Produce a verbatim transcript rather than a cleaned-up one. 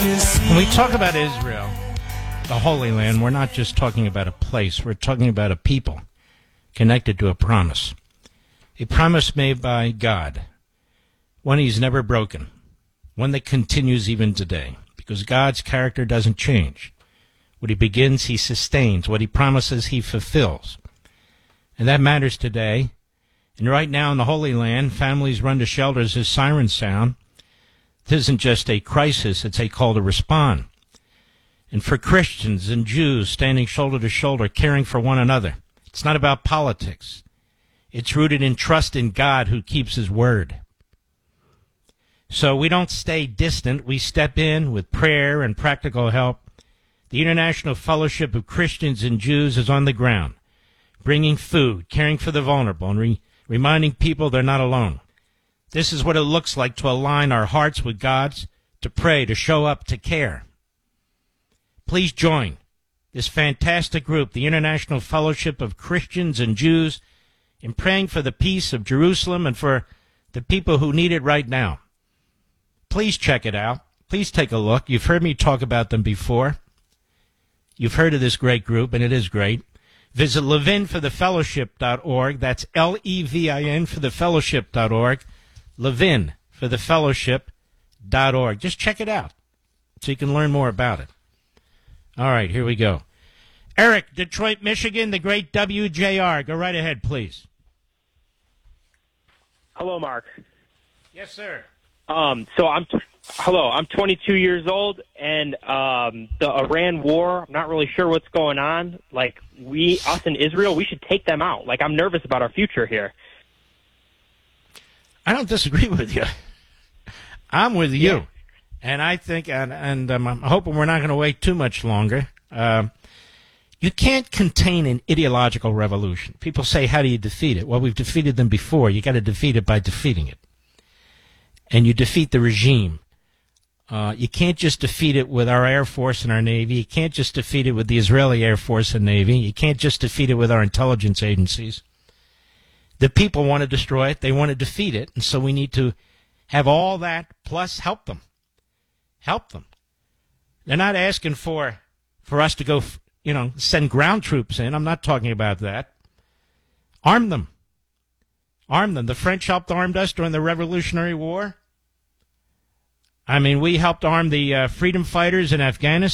When we talk about Israel, the Holy Land, we're not just talking about a place. We're talking about a people connected to a promise. A promise made by God, one he's never broken, one that continues even today, because God's character doesn't change. What he begins, he sustains. What he promises, he fulfills. And that matters today. And right now in the Holy Land, families run to shelters as sirens sound. This isn't just a crisis, it's a call to respond. And for Christians and Jews standing shoulder to shoulder, caring for one another, it's not about politics. It's rooted in trust in God who keeps his word. So we don't stay distant. We step in with prayer and practical help. The International Fellowship of Christians and Jews is on the ground, bringing food, caring for the vulnerable, and re- reminding people they're not alone. This is what it looks like to align our hearts with God's, to pray, to show up, to care. Please join this fantastic group, the International Fellowship of Christians and Jews, in praying for the peace of Jerusalem and for the people who need it right now. Please check it out. Please take a look. You've heard me talk about them before. You've heard of this great group, and it is great. Visit levin for the fellowship dot org. That's L E V I N for the fellowship dot org. levin for the fellowship dot org. Just check it out so you can learn more about it. All right, here we go. Eric, Detroit, Michigan, the great W J R. Go right ahead, please. Hello, Mark. Yes, sir. Um, so I'm t- hello. I'm twenty-two years old, and um, the Iran war. I'm not really sure what's going on. Like we, us in Israel, we should take them out. Like I'm nervous about our future here. I don't disagree with you. I'm with you, Yeah. and I think, and, and um, I'm hoping we're not going to wait too much longer. Uh, you can't contain an ideological revolution. People say, "How do you defeat it?" Well, we've defeated them before. You got to defeat it by defeating it. And you defeat the regime. Uh, you can't just defeat it with our Air Force and our Navy. You can't just defeat it with the Israeli Air Force and Navy. You can't just defeat it with our intelligence agencies. The people want to destroy it. They want to defeat it. And so we need to have all that plus help them. Help them. They're not asking for, for us to go, you know, send ground troops in. I'm not talking about that. Arm them. Arm them. The French helped arm us during the Revolutionary War. I mean, we helped arm the uh, freedom fighters in Afghanistan.